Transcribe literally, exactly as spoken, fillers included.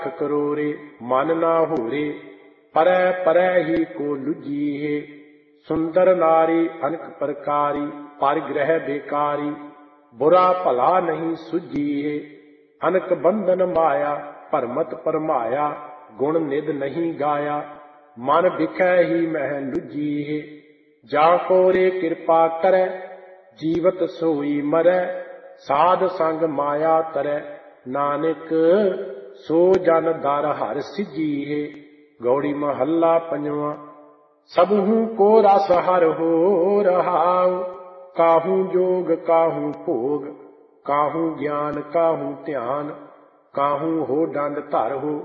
करोरे मन ना होरे, परै परै ही को लुझीहे। सुंदर नारी अनक प्रकारी, परिग्रह बेकारी, बुरा भला नहीं सुझीहे। अनक बंधन माया, भरमत परमाया, गुण निध नहीं गाया, मन बिखै ही मह लुझीहे। जा कोरे कृपा करै, जीवत सोई मरै, साध संग माया तरੈ। नानक सो जन दर हर सिजीहे। गौड़ी महला पंजवा। सबहू को रस हर हो रहाउ, काहू जोग काहू भोग, काहू ज्ञान काहू ध्यान, काहू हो डंड धर हो।